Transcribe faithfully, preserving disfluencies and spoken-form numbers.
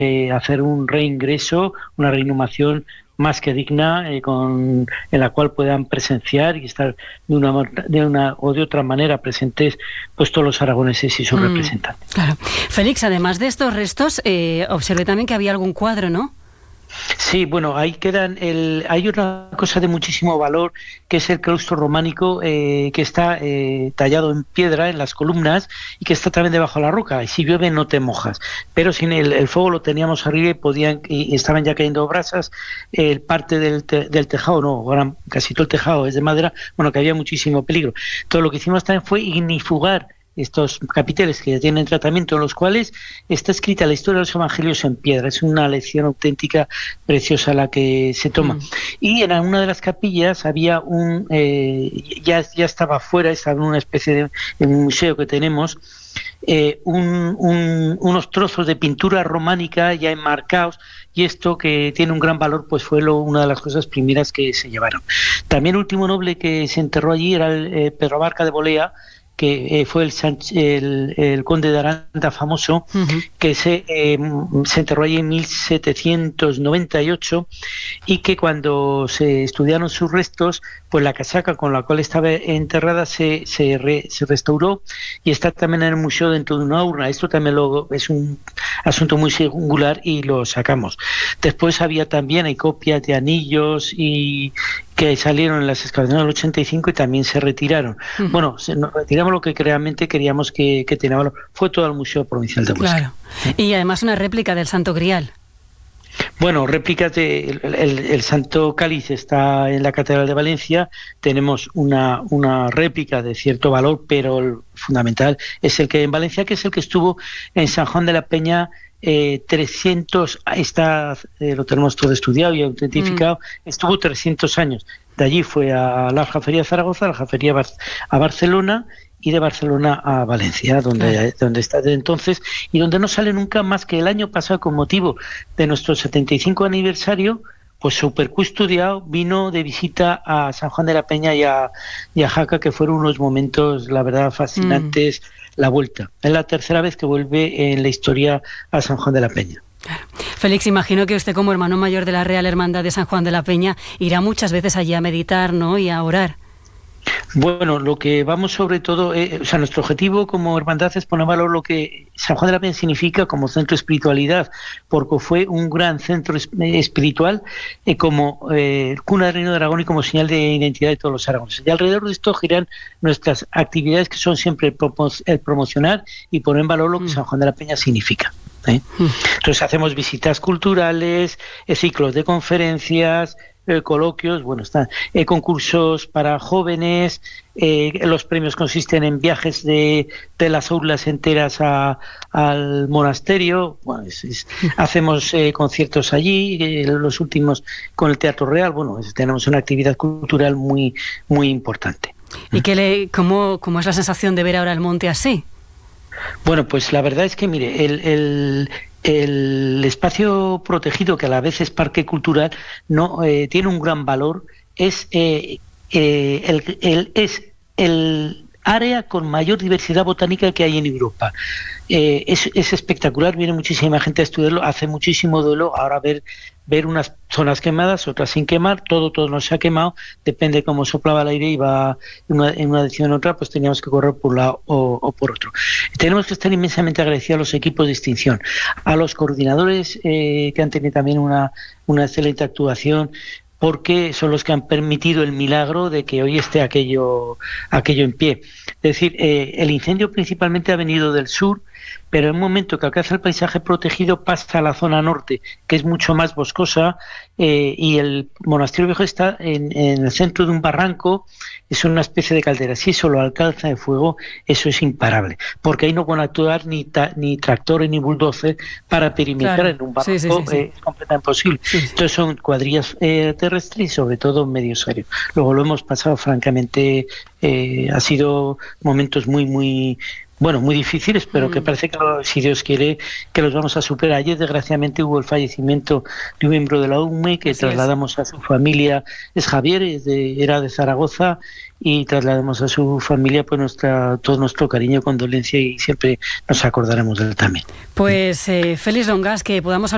eh, hacer un reingreso, una reinhumación más que digna, eh, con, en la cual puedan presenciar y estar de una, de una o de otra manera presentes pues todos los aragoneses y sus mm, representantes. Claro. Félix, además de estos restos, eh, observé también que había algún cuadro, ¿no? Sí, bueno, ahí quedan. El, hay una cosa de muchísimo valor que es el claustro románico, eh, que está eh, tallado en piedra en las columnas y que está también debajo de la roca. Y si llueve no te mojas. Pero sin el, el fuego lo teníamos arriba y podían y estaban ya cayendo brasas. El parte del, te, del tejado, no, gran, casi todo el tejado es de madera. Bueno, que había muchísimo peligro. Todo lo que hicimos también fue ignifugar estos capiteles que ya tienen tratamiento, en los cuales está escrita la historia de los evangelios en piedra. Es una lección auténtica, preciosa la que se toma. Mm. Y en una de las capillas había un, eh, ya, ya estaba fuera, estaba en una especie de en un museo que tenemos, eh, un, un, unos trozos de pintura románica ya enmarcados, y esto, que tiene un gran valor, pues fue lo, una de las cosas primeras que se llevaron. También el último noble que se enterró allí era el eh, Pedro Abarca de Bolea, que eh, fue el, el, el conde de Aranda famoso, uh-huh. que se, eh, se enterró allí en mil setecientos noventa y ocho, y que cuando se estudiaron sus restos, pues la casaca con la cual estaba enterrada se, se, re, se restauró y está también en el museo dentro de una urna. Esto también lo, es un asunto muy singular y lo sacamos. Después había también, hay copias de anillos y que salieron en las excavaciones del ochenta y cinco y también se retiraron. Uh-huh. Bueno, se, nos retiramos lo que realmente queríamos que, que tenía valor. Fue todo el Museo Provincial de Huesca. Claro. Y además una réplica del Santo Grial. Bueno, réplicas de el, el, el Santo Cáliz está en la Catedral de Valencia. Tenemos una, una réplica de cierto valor, pero el fundamental es el que hay en Valencia, que es el que estuvo en San Juan de la Peña. Eh, trescientos, está, eh, lo tenemos todo estudiado y autentificado, mm. estuvo trescientos años. De allí fue a la Aljafería de Zaragoza, a la Aljafería a Barcelona y de Barcelona a Valencia, donde, claro. donde está desde entonces y donde no sale nunca más que el año pasado, con motivo de nuestro setenta y cinco aniversario, pues súper custodiado, vino de visita a San Juan de la Peña y a, y a Jaca, que fueron unos momentos, la verdad, fascinantes. Mm. La vuelta. Es la tercera vez que vuelve en la historia a San Juan de la Peña. Claro. Félix, imagino que usted, como hermano mayor de la Real Hermandad de San Juan de la Peña, irá muchas veces allí a meditar, ¿no?, y a orar. Bueno, lo que vamos sobre todo, eh, o sea, nuestro objetivo como hermandad es poner valor lo que San Juan de la Peña significa como centro de espiritualidad, porque fue un gran centro espiritual, eh, como eh, cuna del Reino de Aragón y como señal de identidad de todos los aragoneses. Y alrededor de esto giran nuestras actividades, que son siempre el, promo- el promocionar y poner en valor lo que mm. San Juan de la Peña significa. ¿eh? Mm. Entonces hacemos visitas culturales, eh, ciclos de conferencias, Eh, coloquios, bueno, están eh, concursos para jóvenes, eh, los premios consisten en viajes de, de las aulas enteras a, al monasterio, bueno, es, es, hacemos eh, conciertos allí, eh, los últimos con el Teatro Real, bueno, es, tenemos una actividad cultural muy, muy importante. ¿Y qué le, cómo, cómo es la sensación de ver ahora el monte así? Bueno, pues la verdad es que, mire, el... el El espacio protegido, que a la vez es parque cultural, no eh, tiene un gran valor. Es eh, eh, el, el es el área con mayor diversidad botánica que hay en Europa. Eh, es, es espectacular, viene muchísima gente a estudiarlo, hace muchísimo duelo. Ahora ver ver unas zonas quemadas, otras sin quemar, todo todo no se ha quemado, depende de cómo soplaba el aire y va en una, en una dirección o en otra, pues teníamos que correr por un lado o, o por otro. Tenemos que estar inmensamente agradecidos a los equipos de extinción, a los coordinadores eh, que han tenido también una, una excelente actuación, porque son los que han permitido el milagro de que hoy esté aquello, aquello en pie. Es decir, eh, el incendio principalmente ha venido del sur, pero en un momento que alcanza el paisaje protegido pasa a la zona norte, que es mucho más boscosa, eh, y el monasterio viejo está en, en el centro de un barranco, es una especie de caldera. Si eso lo alcanza de fuego, eso es imparable, porque ahí no van a actuar ni, ta, ni tractores ni bulldozer para perimetrar, claro. En un barranco, sí, sí, sí, sí. Eh, es completamente imposible. Sí, sí. Entonces son cuadrillas eh, terrestres y sobre todo medios aéreos. Luego lo hemos pasado francamente, eh, ha sido momentos muy, muy... Bueno, muy difíciles, pero mm. que parece que, si Dios quiere, que los vamos a superar. Ayer, desgraciadamente, hubo el fallecimiento de un miembro de la U M E que Así trasladamos es. a su familia. Es Javier, es de, era de Zaragoza, y trasladamos a su familia pues nuestra todo nuestro cariño, condolencia, y siempre nos acordaremos de él también. Pues, eh, Félix Dongas, que podamos hablar